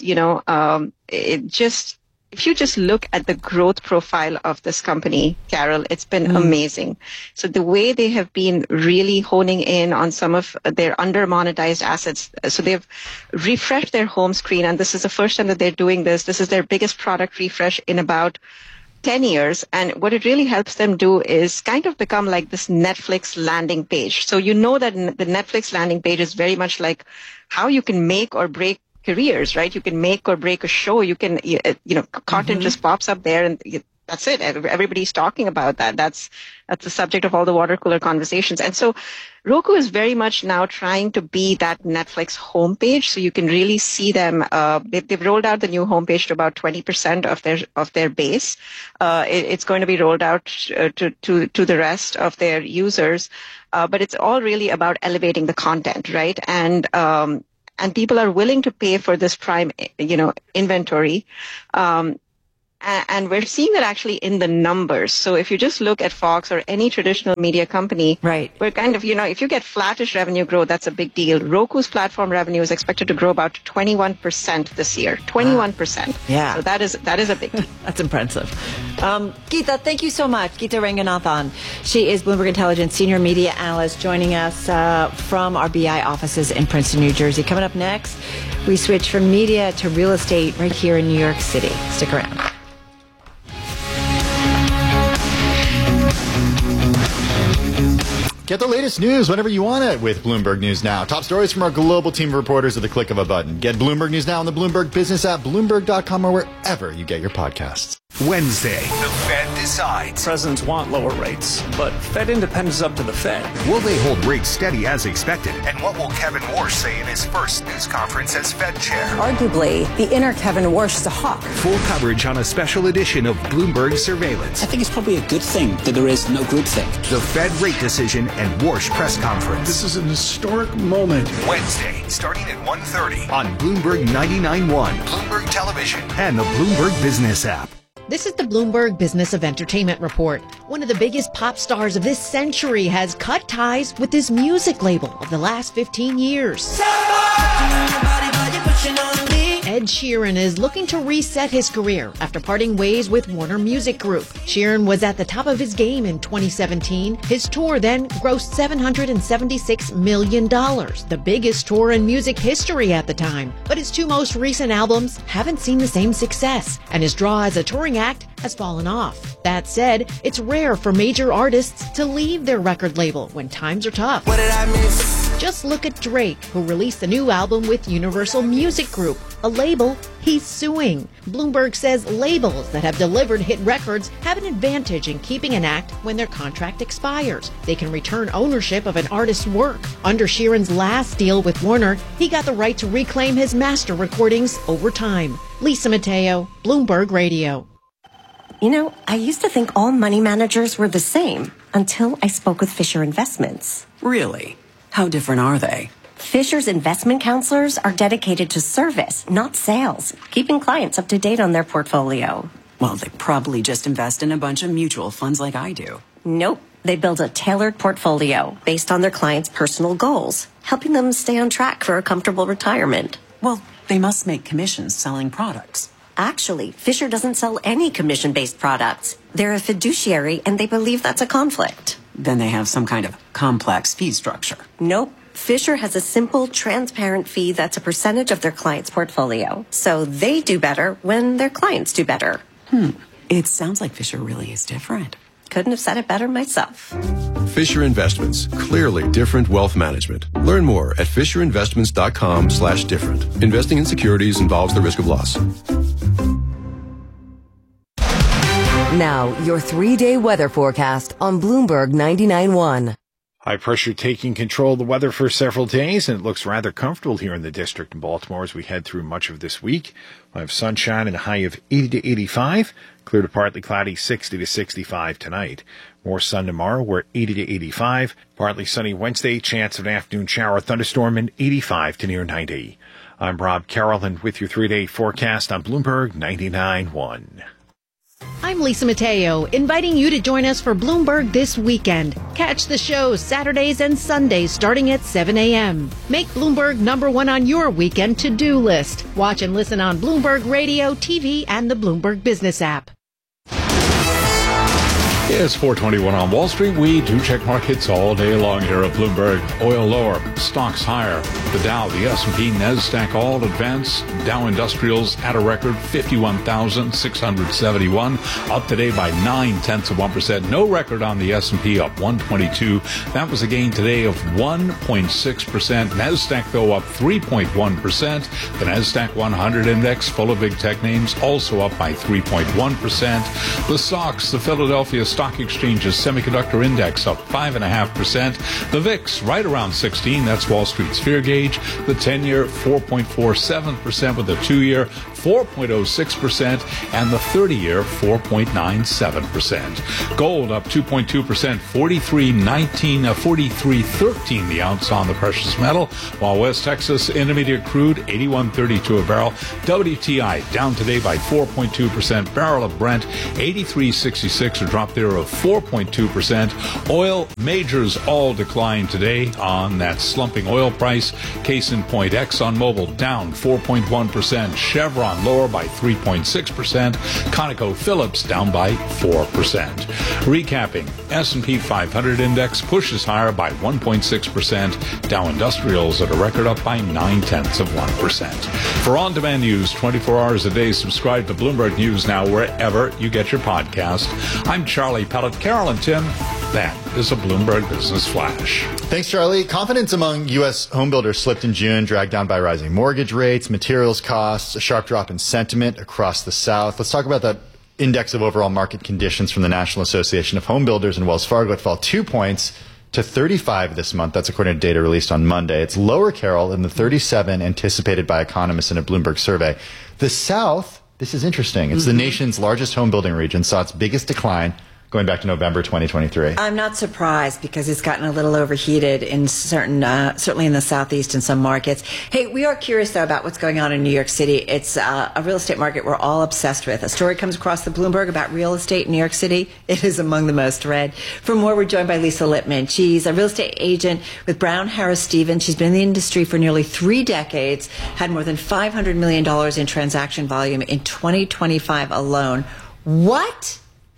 if you just look at the growth profile of this company, Carol, it's been amazing. So the way they have been really honing in on some of their under-monetized assets. So they've refreshed their home screen, and this is the first time that they're doing this. This is their biggest product refresh in about 10 years. And what it really helps them do is kind of become like this Netflix landing page. So you know that the Netflix landing page is very much like how you can make or break careers, right? You can make or break a show. You can, content just pops up there and that's it. Everybody's talking about that. That's the subject of all the water cooler conversations. And so Roku is very much now trying to be that Netflix homepage. So you can really see them. They've rolled out the new homepage to about 20% of their base. It's going to be rolled out to the rest of their users. But it's all really about elevating the content, right? And people are willing to pay for this Prime, inventory. And we're seeing that actually in the numbers. So if you just look at Fox or any traditional media company, right, we're kind of, if you get flattish revenue growth, that's a big deal. Roku's platform revenue is expected to grow about 21% this year. 21%. Yeah. So that is a big deal. That's impressive. Geeta, thank you so much. Geeta Ranganathan. She is Bloomberg Intelligence Senior Media Analyst joining us from our BI offices in Princeton, New Jersey. Coming up next, we switch from media to real estate right here in New York City. Stick around. Get the latest news whenever you want it with Bloomberg News Now. Top stories from our global team of reporters at the click of a button. Get Bloomberg News Now on the Bloomberg Business app, Bloomberg.com, or wherever you get your podcasts. Wednesday, the Fed decides. Presidents want lower rates, but Fed independence is up to the Fed. Will they hold rates steady as expected? And what will Kevin Warsh say in his first news conference as Fed chair? Arguably, the inner Kevin Warsh is a hawk. Full coverage on a special edition of Bloomberg Surveillance. I think it's probably a good thing that there is no groupthink. The Fed rate decision and Warsh press conference. This is an historic moment. Wednesday, starting at 1:30 on Bloomberg 99.1, Bloomberg Television, and the Bloomberg Business app. This is the Bloomberg Business of Entertainment Report. One of the biggest pop stars of this century has cut ties with his music label of the last 15 years. Ed Sheeran is looking to reset his career after parting ways with Warner Music Group. Sheeran was at the top of his game in 2017. His tour then grossed $776 million, the biggest tour in music history at the time. But his two most recent albums haven't seen the same success, and his draw as a touring act has fallen off. That said, it's rare for major artists to leave their record label when times are tough. What did I miss? Just look at Drake, who released a new album with Universal Music Group, a label he's suing. Bloomberg says labels that have delivered hit records have an advantage in keeping an act when their contract expires. They can return ownership of an artist's work. Under Sheeran's last deal with Warner, he got the right to reclaim his master recordings over time. Lisa Mateo, Bloomberg Radio. You know, I used to think all money managers were the same until I spoke with Fisher Investments. Really? How different are they? Fisher's investment counselors are dedicated to service, not sales, keeping clients up to date on their portfolio. Well, they probably just invest in a bunch of mutual funds like I do. Nope. They build a tailored portfolio based on their clients' personal goals, helping them stay on track for a comfortable retirement. Well, they must make commissions selling products. Actually, Fisher doesn't sell any commission-based products. They're a fiduciary, and they believe that's a conflict. Then they have some kind of complex fee structure. Nope. Fisher has a simple, transparent fee that's a percentage of their client's portfolio. So they do better when their clients do better. It sounds like Fisher really is different. Couldn't have said it better myself. Fisher Investments. Clearly different wealth management. Learn more at fisherinvestments.com/different. Investing in securities involves the risk of loss. Now, your 3-day weather forecast on Bloomberg 99.1. High pressure taking control of the weather for several days, and it looks rather comfortable here in the district in Baltimore as we head through much of this week. We'll have sunshine and a high of 80 to 85. Clear to partly cloudy, 60 to 65 tonight. More sun tomorrow, we're 80 to 85. Partly sunny Wednesday, chance of an afternoon shower, thunderstorm, and 85 to near 90. I'm Rob Carroll, and with your 3-day forecast on Bloomberg 99.1. I'm Lisa Mateo, inviting you to join us for Bloomberg this weekend. Catch the show Saturdays and Sundays starting at 7 a.m. Make Bloomberg #1 on your weekend to-do list. Watch and listen on Bloomberg Radio, TV, and the Bloomberg Business app. It's 421 on Wall Street. We do check markets all day long here at Bloomberg. Oil lower, stocks higher. The Dow, the S&P, NASDAQ all advance. Dow Industrials at a record 51,671. Up today by 0.9%. No record on the S&P, up 122. That was a gain today of 1.6%. NASDAQ, though, up 3.1%. The NASDAQ 100 index, full of big tech names, also up by 3.1%. The SOX, the Philadelphia Stock Exchange's semiconductor index, up 5.5%. The VIX right around 16. That's Wall Street's fear gauge. The 10-year 4.47% with the 2-year 4.06%, and the 30-year 4.97%. Gold up 2.2%, 43.13 the ounce on the precious metal, while West Texas Intermediate crude 81.32 a barrel. WTI down today by 4.2%. Barrel of Brent 83.66, a drop there of 4.2%. Oil majors all declined today on that slumping oil price. Case in point, ExxonMobil down 4.1%. Chevron lower by 3.6%. ConocoPhillips down by 4%. Recapping, S&P 500 index pushes higher by 1.6%. Dow Industrials at a record up by 0.9%. For on-demand news 24 hours a day, subscribe to Bloomberg News Now wherever you get your podcast. I'm Charlie Pellet. Carol and Tim, that is a Bloomberg Business Flash. Thanks, Charlie. Confidence among U.S. homebuilders slipped in June, dragged down by rising mortgage rates, materials costs, a sharp drop in sentiment across the South. Let's talk about that index of overall market conditions from the National Association of Home Builders and Wells Fargo. It fell 2 points to 35 this month. That's according to data released on Monday. It's lower, Carol, than the 37 anticipated by economists in a Bloomberg survey. The South, this is interesting. It's the nation's largest home building region, saw its biggest decline going back to November 2023. I'm not surprised because it's gotten a little overheated in certain, certainly in the Southeast and some markets. Hey, we are curious, though, about what's going on in New York City. It's a real estate market we're all obsessed with. A story comes across the Bloomberg about real estate in New York City. It is among the most read. For more, we're joined by Lisa Lippman. She's a real estate agent with Brown Harris Stevens. She's been in the industry for nearly 3 decades, had more than $500 million in transaction volume in 2025 alone. What?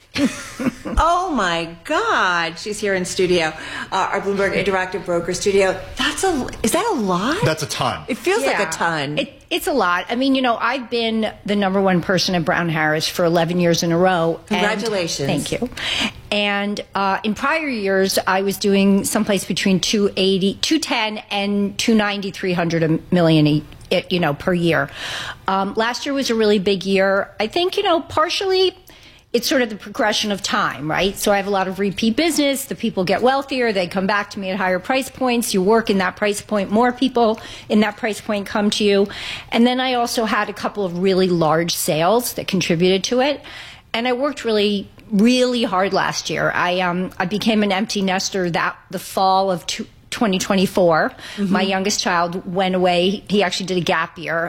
Oh my God! She's here in studio, our Bloomberg Interactive Broker studio. Is that a lot? That's a ton. It feels like a ton. It's a lot. I mean, I've been the number one person at Brown Harris for 11 years in a row. Congratulations! Thank you. And in prior years, I was doing someplace between 210 and 290, 300 million per year. Last year was a really big year. I think partially. It's sort of the progression of time, right? So I have a lot of repeat business. The people get wealthier. They come back to me at higher price points. You work in that price point. More people in that price point come to you. And then I also had a couple of really large sales that contributed to it. And I worked really, really hard last year. I became an empty nester the fall of 2024. Mm-hmm. My youngest child went away. He actually did a gap year.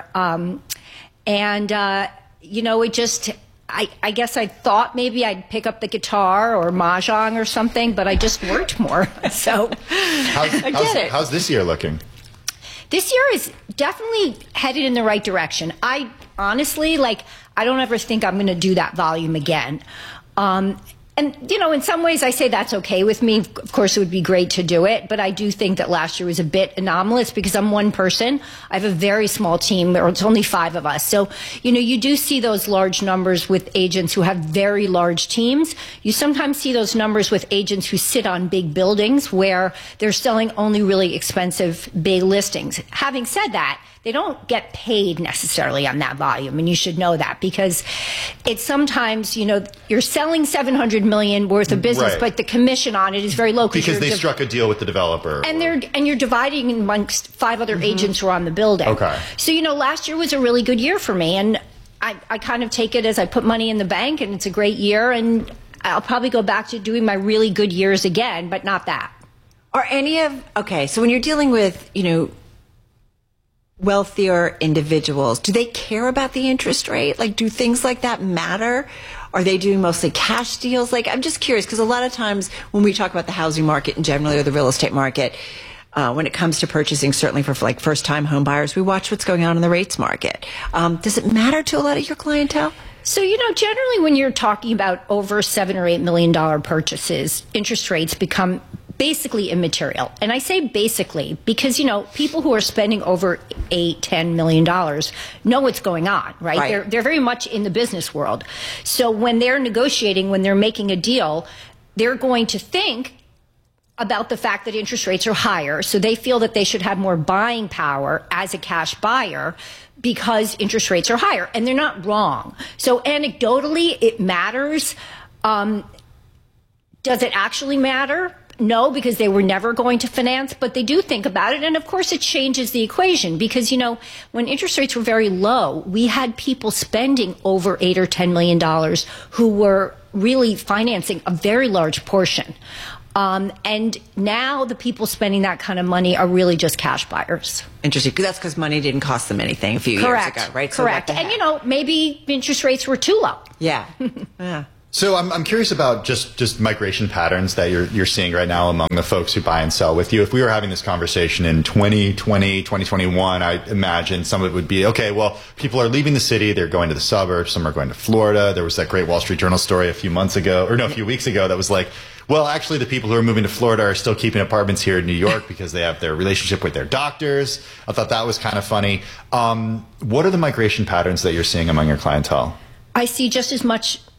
It just... I guess I thought maybe I'd pick up the guitar or mahjong or something, but I just worked more. So I get it. How's this year looking? This year is definitely headed in the right direction. I honestly, I don't ever think I'm going to do that volume again. And, in some ways I say that's okay with me. Of course, it would be great to do it. But I do think that last year was a bit anomalous because I'm one person. I have a very small team. It's only 5 of us. So, you do see those large numbers with agents who have very large teams. You sometimes see those numbers with agents who sit on big buildings where they're selling only really expensive big listings. Having said that, they don't get paid necessarily on that volume, and you should know that because it's sometimes, you're selling $700 million worth of business, right, but the commission on it is very low because they struck a deal with the developer, and you're dividing amongst 5 other agents who are on the building. Okay, so last year was a really good year for me, and I kind of take it as I put money in the bank, and it's a great year, and I'll probably go back to doing my really good years again, but not that. So when you're dealing with wealthier individuals, do they care about the interest rate? Do things like that matter? Are they doing mostly cash deals? I'm just curious because a lot of times when we talk about the housing market in general or the real estate market, when it comes to purchasing, certainly for first-time home buyers, we watch what's going on in the rates market. Does it matter to a lot of your clientele? So, generally when you're talking about over $7 or $8 million purchases, interest rates become basically immaterial. And I say basically because, people who are spending over $8, $10 million know what's going on, right? They're very much in the business world. So when they're negotiating, when they're making a deal, they're going to think about the fact that interest rates are higher. So they feel that they should have more buying power as a cash buyer because interest rates are higher. And they're not wrong. So anecdotally, it matters. Does it actually matter? No, because they were never going to finance, but they do think about it. And of course, it changes the equation because, when interest rates were very low, we had people spending over $8 or $10 million who were really financing a very large portion. And now the people spending that kind of money are really just cash buyers. Interesting. That's because money didn't cost them anything a few years ago, right? Correct. And, maybe interest rates were too low. Yeah. Yeah. So I'm curious about just migration patterns that you're seeing right now among the folks who buy and sell with you. If we were having this conversation in 2020, 2021, I imagine some of it would be, okay, well, people are leaving the city. They're going to the suburbs. Some are going to Florida. There was that great Wall Street Journal story a few weeks ago that was like, well, actually, the people who are moving to Florida are still keeping apartments here in New York because they have their relationship with their doctors. I thought that was kind of funny. What are the migration patterns that you're seeing among your clientele? I see just as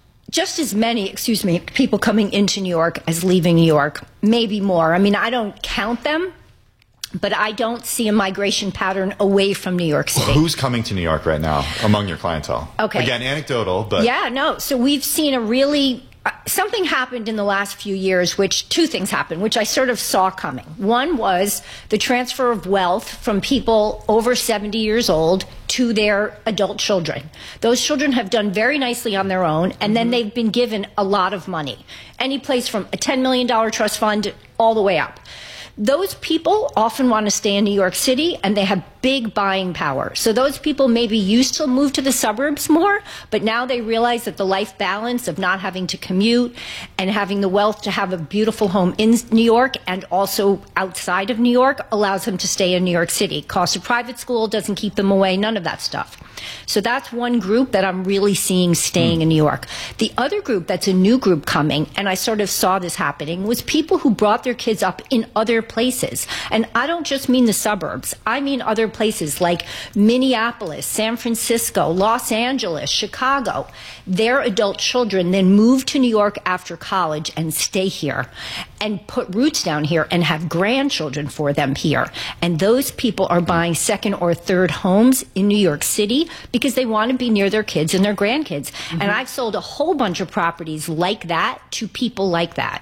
many, people coming into New York as leaving New York, maybe more. I mean, I don't count them, but I don't see a migration pattern away from New York City. Who's coming to New York right now among your clientele? Okay. Again, anecdotal, but... Yeah, no. So we've seen something happened in the last few years, two things happened, which I sort of saw coming. One was the transfer of wealth from people over 70 years old to their adult children. Those children have done very nicely on their own, and then they've been given a lot of money. Any place from a $10 million trust fund all the way up. Those people often want to stay in New York City, and they have big buying power. So those people maybe used to move to the suburbs more, but now they realize that the life balance of not having to commute and having the wealth to have a beautiful home in New York and also outside of New York allows them to stay in New York City. Cost of private school doesn't keep them away, none of that stuff. So that's one group that I'm really seeing staying in New York. The other group that's a new group coming, and I sort of saw this happening, was people who brought their kids up in other places. And I don't just mean the suburbs. I mean other places like Minneapolis, San Francisco, Los Angeles, Chicago. Their adult children then move to New York after college and stay here and put roots down here and have grandchildren for them here. And those people are buying second or third homes in New York City because they want to be near their kids and their grandkids. And I've sold a whole bunch of properties like that to people like that.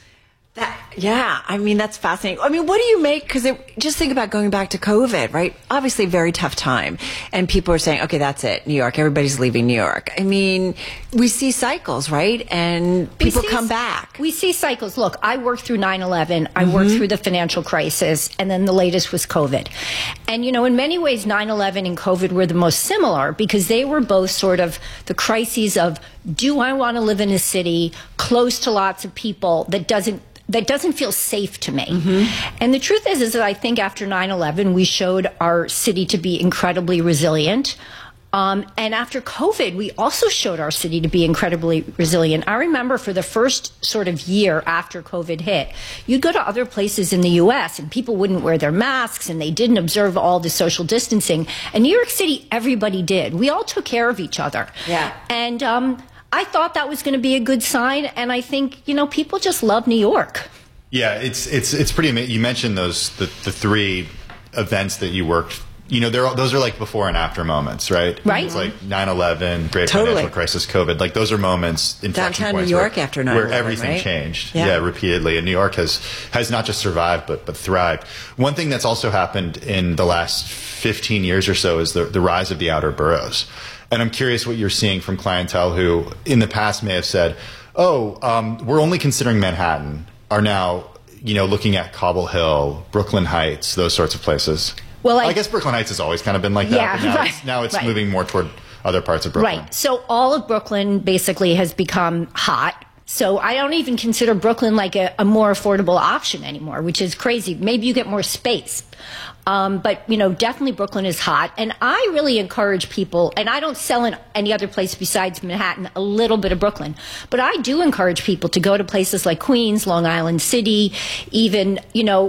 Yeah, I mean, that's fascinating. I mean, what do you make? Because just think about going back to COVID, right? Obviously, a very tough time. And people are saying, okay, that's it, New York. Everybody's leaving New York. I mean, we see cycles, right? And people come back. We see cycles. Look, I worked through 9/11. I worked through the financial crisis. And then the latest was COVID. And, in many ways, 9/11 and COVID were the most similar because they were both sort of the crises of, do I want to live in a city close to lots of people that doesn't feel safe to me. And the truth is that I think after 9/11, we showed our city to be incredibly resilient. And after COVID, we also showed our city to be incredibly resilient. I remember for the first sort of year after COVID hit, you'd go to other places in the U.S. and people wouldn't wear their masks and they didn't observe all the social distancing. In New York City, everybody did. We all took care of each other. Yeah. And I thought that was going to be a good sign, and I think people just love New York. Yeah, it's pretty amazing. You mentioned the three events that you worked. Those are like before and after moments, right? Right. It's like 9/11, Great Financial Crisis, COVID. Like those are moments, inflection downtown points New York after 9/11, where everything right? changed. Yeah, repeatedly. And New York has not just survived but thrived. One thing that's also happened in the last 15 years or so is the rise of the outer boroughs. And I'm curious what you're seeing from clientele who in the past may have said, we're only considering Manhattan, are now, looking at Cobble Hill, Brooklyn Heights, those sorts of places. Well, I guess Brooklyn Heights has always kind of been like that. Yeah, but now it's moving more toward other parts of Brooklyn. Right. So all of Brooklyn basically has become hot. So I don't even consider Brooklyn like a more affordable option anymore, which is crazy. Maybe you get more space. But, definitely Brooklyn is hot. And I really encourage people, and I don't sell in any other place besides Manhattan, a little bit of Brooklyn. But I do encourage people to go to places like Queens, Long Island City, even,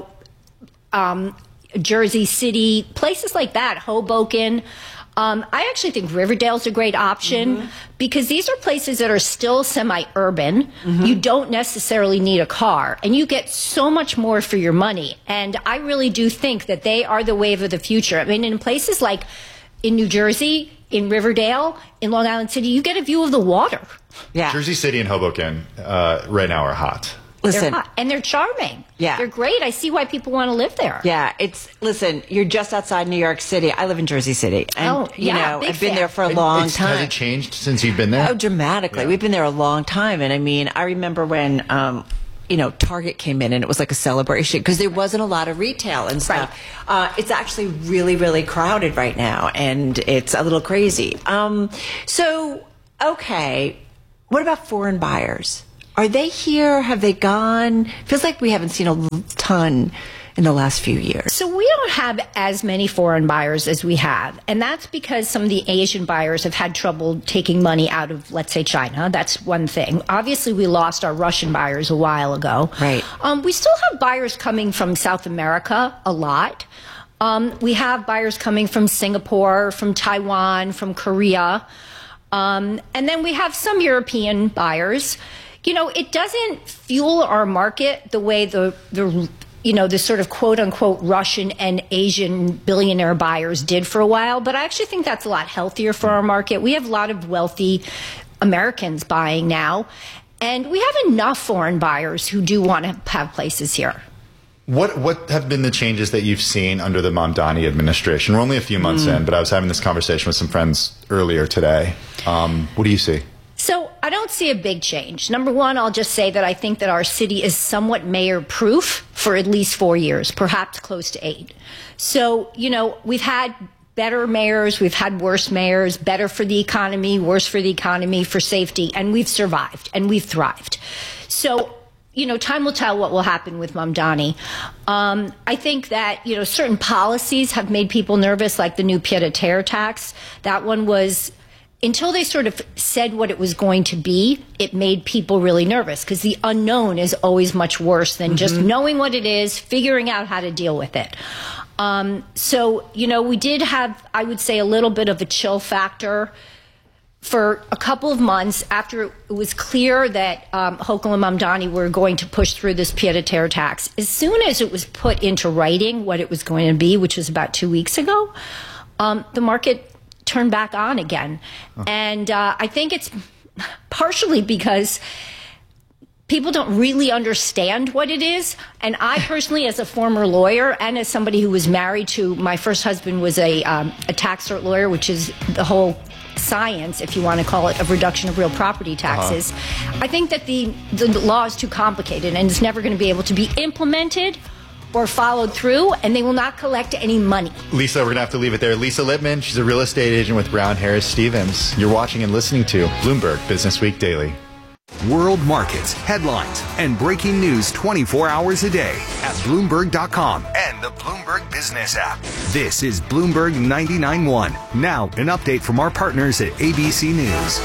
Jersey City, places like that, Hoboken. I actually think Riverdale's a great option because these are places that are still semi-urban. You don't necessarily need a car, and you get so much more for your money. And I really do think that they are the wave of the future. I mean, in places like in New Jersey, in Riverdale, in Long Island City, you get a view of the water. Yeah. Jersey City and Hoboken right now are hot. Listen, they're hot, and they're charming. Yeah. They're great. I see why people want to live there. Yeah, listen, you're just outside New York City. I live in Jersey City. And, I've been there for a long time. Has it changed since you've been there? Oh, dramatically. Yeah. We've been there a long time. And I mean, I remember when, Target came in and it was like a celebration because there wasn't a lot of retail and stuff. Right. It's actually really, really crowded right now, and it's a little crazy. Okay, what about foreign buyers? Are they here? Have they gone? Feels like we haven't seen a ton in the last few years. So we don't have as many foreign buyers as we have. And that's because some of the Asian buyers have had trouble taking money out of, let's say, China. That's one thing. Obviously, we lost our Russian buyers a while ago. Right. We still have buyers coming from South America a lot. We have buyers coming from Singapore, from Taiwan, from Korea. And then we have some European buyers. It doesn't fuel our market the way the sort of quote unquote Russian and Asian billionaire buyers did for a while. But I actually think that's a lot healthier for our market. We have a lot of wealthy Americans buying now, and we have enough foreign buyers who do want to have places here. What have been the changes that you've seen under the Mamdani administration? We're only a few months in, but I was having this conversation with some friends earlier today. What do you see? So I don't see a big change. Number one, I'll just say that I think that our city is somewhat mayor-proof for at least 4 years, perhaps close to 8. So, we've had better mayors, we've had worse mayors, better for the economy, worse for the economy, for safety, and we've survived and we've thrived. So, time will tell what will happen with Mamdani. I think that, certain policies have made people nervous, like the new pied-à-terre tax. That one was... Until they sort of said what it was going to be, it made people really nervous because the unknown is always much worse than just knowing what it is, figuring out how to deal with it. We did have, I would say, a little bit of a chill factor for a couple of months after it was clear that Hochul and Mamdani were going to push through this pied-à-terre tax. As soon as it was put into writing what it was going to be, which was about 2 weeks ago, the market turned back on again. And I think it's partially because people don't really understand what it is. And I personally, as a former lawyer and as somebody who was married to, my first husband was a tax cert lawyer, which is the whole science, if you want to call it, of reduction of real property taxes. I think that the law is too complicated and it's never going to be able to be implemented or followed through, and they will not collect any money. Lisa, we're going to have to leave it there. Lisa Lippman, she's a real estate agent with Brown Harris Stevens. You're watching and listening to Bloomberg Business Week Daily. World markets, headlines, and breaking news 24 hours a day at Bloomberg.com and the Bloomberg Business app. This is Bloomberg 99.1. Now, an update from our partners at ABC News.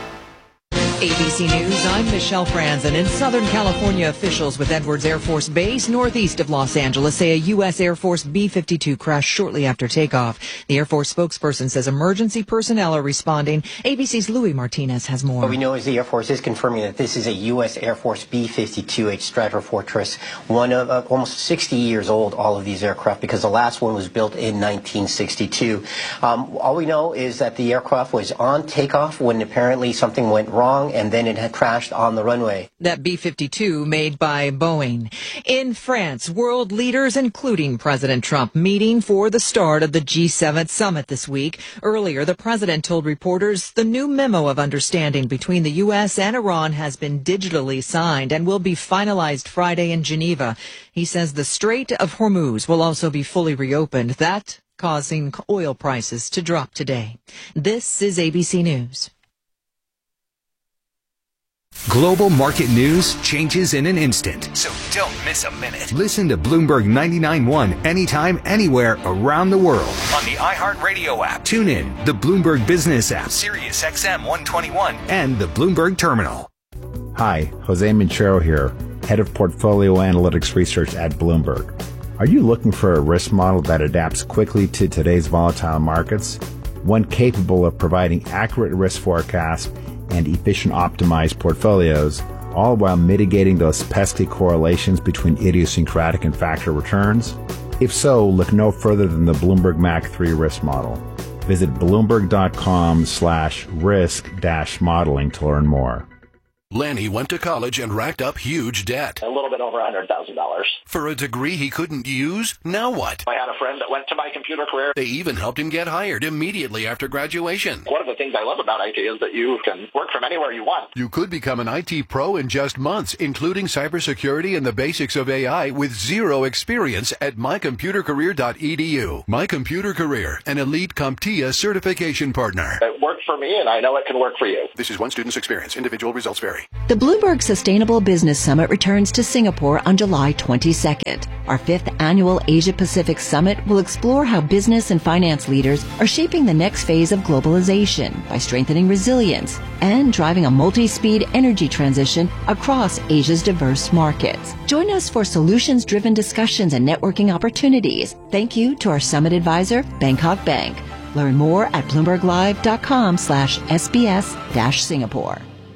ABC News, I'm Michelle Franzen. In Southern California, officials with Edwards Air Force Base northeast of Los Angeles say a U.S. Air Force B-52 crashed shortly after takeoff. The Air Force spokesperson says emergency personnel are responding. ABC's Louis Martinez has more. What we know is the Air Force is confirming that this is a U.S. Air Force B-52H Stratofortress, one of almost 60 years old, all of these aircraft, because the last one was built in 1962. All we know is that the aircraft was on takeoff when apparently something went wrong, and then it had crashed on the runway. That B-52 made by Boeing. In France, world leaders, including President Trump, meeting for the start of the G7 summit this week. Earlier, the president told reporters the new memo of understanding between the U.S. and Iran has been digitally signed and will be finalized Friday in Geneva. He says the Strait of Hormuz will also be fully reopened, that causing oil prices to drop today. This is ABC News. Global market news changes in an instant. So don't miss a minute. Listen to Bloomberg 99.1 anytime, anywhere around the world on the iHeartRadio app. Tune in, the Bloomberg Business app, Sirius XM 121, and the Bloomberg Terminal. Hi, Jose Minchero here, Head of Portfolio Analytics Research at Bloomberg. Are you looking for a risk model that adapts quickly to today's volatile markets? One capable of providing accurate risk forecasts and efficient optimized portfolios, all while mitigating those pesky correlations between idiosyncratic and factor returns? If so, look no further than the Bloomberg Mac 3 risk model. Visit bloomberg.com/risk-modeling to learn more. Lanny went to college and racked up huge debt. A little bit over $100,000. For a degree he couldn't use? Now what? I had a friend that went to My Computer Career. They even helped him get hired immediately after graduation. One of the things I love about IT is that you can work from anywhere you want. You could become an IT pro in just months, including cybersecurity and the basics of AI with zero experience at mycomputercareer.edu. My Computer Career, an elite CompTIA certification partner. It worked for me, and I know it can work for you. This is one student's experience. Individual results vary. The Bloomberg Sustainable Business Summit returns to Singapore on July 22nd. Our 5th annual Asia-Pacific Summit will explore how business and finance leaders are shaping the next phase of globalization by strengthening resilience and driving a multi-speed energy transition across Asia's diverse markets. Join us for solutions-driven discussions and networking opportunities. Thank you to our summit advisor, Bangkok Bank. Learn more at bloomberglive.com/SBS-Singapore.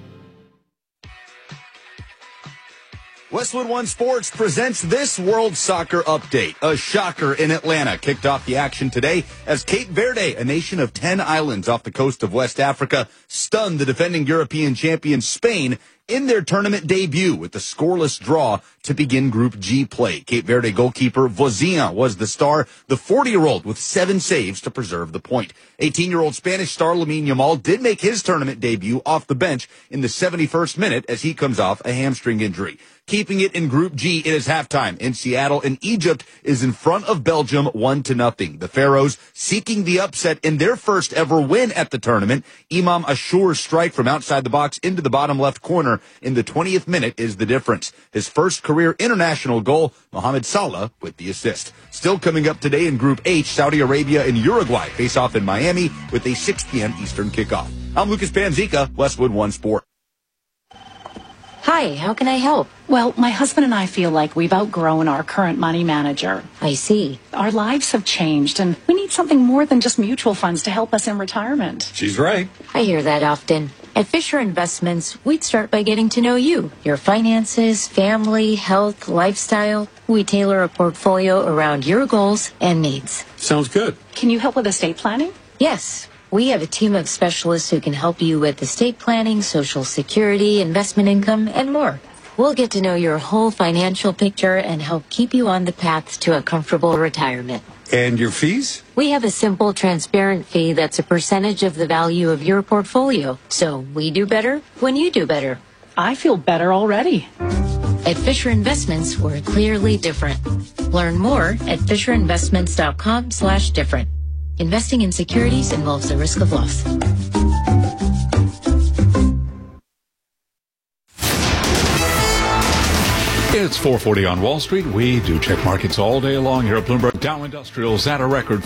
Westwood One Sports presents this World Soccer Update. A shocker in Atlanta kicked off the action today as Cape Verde, a nation of 10 islands off the coast of West Africa, stunned the defending European champion Spain in their tournament debut with the scoreless draw to begin Group G play. Cape Verde goalkeeper Vozinha was the star, the 40-year-old with 7 saves to preserve the point. 18-year-old Spanish star Lamine Yamal did make his tournament debut off the bench in the 71st minute as he comes off a hamstring injury. Keeping it in Group G, it is halftime in Seattle, and Egypt is in front of Belgium 1-0. The Pharaohs seeking the upset in their first ever win at the tournament. Imam Ashour's strike from outside the box into the bottom left corner in the 20th minute is the difference. His first career international goal, Mohamed Salah with the assist. Still coming up today in Group H, Saudi Arabia and Uruguay face off in Miami with a 6 p.m. Eastern kickoff. I'm Lucas Panzica, Westwood One Sport. Hi, how can I help? Well, my husband and I feel like we've outgrown our current money manager. I see. Our lives have changed, and we need something more than just mutual funds to help us in retirement. She's right. I hear that often. At Fisher Investments, we'd start by getting to know you, your finances, family, health, lifestyle. We tailor a portfolio around your goals and needs. Sounds good. Can you help with estate planning? Yes. We have a team of specialists who can help you with estate planning, Social Security, investment income, and more. We'll get to know your whole financial picture and help keep you on the path to a comfortable retirement. And your fees? We have a simple, transparent fee that's a percentage of the value of your portfolio. So we do better when you do better. I feel better already. At Fisher Investments, we're clearly different. Learn more at FisherInvestments.com/different. Investing in securities involves the risk of loss. It's 4:40 on Wall Street. We do check markets all day long here at Bloomberg. Dow Industrials at a record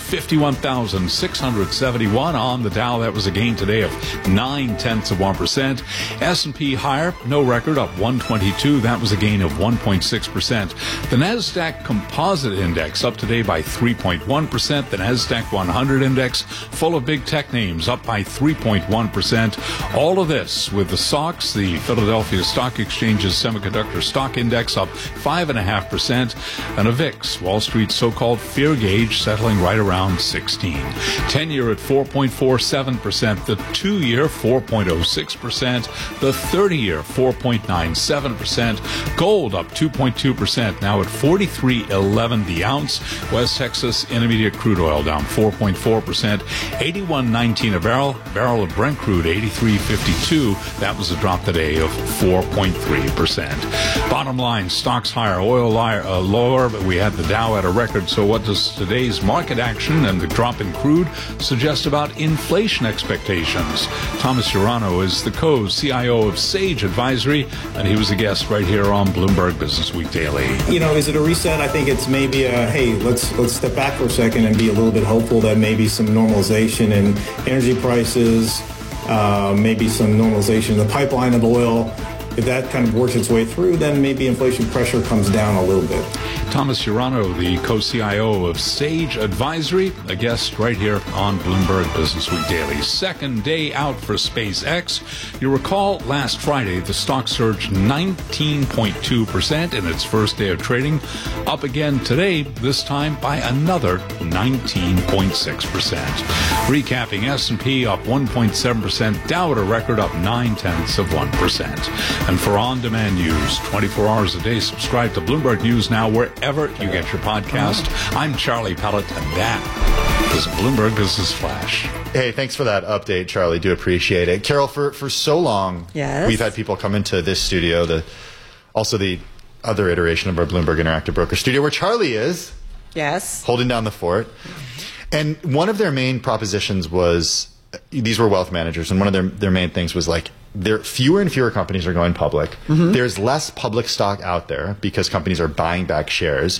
51,671 on the Dow. That was a gain today of 0.9%. S&P higher, no record, up 122. That was a gain of 1.6%. The Nasdaq Composite Index up today by 3.1%. The Nasdaq 100 Index, full of big tech names, up by 3.1%. All of this with the SOX, the Philadelphia Stock Exchange's Semiconductor Stock Index, up 5.5%, and a VIX, Wall Street's so-called fear gauge, settling right around 16. 10-year at 4.47%, the 2-year 4.06%, the 30-year 4.97%, gold up 2.2%, now at $43.11 the ounce. West Texas Intermediate crude oil down 4.4%, $81.19 a barrel. Barrel of Brent crude $83.52. That was a drop today of 4.3%. Bottom line, stocks higher, oil lower, but we had the Dow at a record. So what does today's market action and the drop in crude suggest about inflation expectations? Thomas Urano is the co-CIO of Sage Advisory, and he was a guest right here on Bloomberg Business Week Daily. Is it a reset? I think it's maybe hey, let's step back for a second and be a little bit hopeful that maybe some normalization in energy prices, maybe some normalization in the pipeline of oil. If that kind of works its way through, then maybe inflation pressure comes down a little bit. Thomas Urano, the co-CIO of Sage Advisory, a guest right here on Bloomberg Business Week Daily. Second day out for SpaceX. You recall last Friday, the stock surged 19.2% in its first day of trading, up again today, this time by another 19.6%. Recapping, S&P up 1.7%, Dow at a record up 0.9%. And for on-demand news, 24 hours a day, subscribe to Bloomberg News Now wherever you get your podcast. I'm Charlie Pellet, and that is a Bloomberg Business Flash. Hey, thanks for that update, Charlie. Do appreciate it. Carol, for so long, yes, we've had people come into this studio, also the other iteration of our Bloomberg Interactive Broker studio, where Charlie is. Yes. Holding down the fort. And one of their main propositions was, these were wealth managers, and one of their main things was like, fewer and fewer companies are going public. Mm-hmm. There's less public stock out there because companies are buying back shares.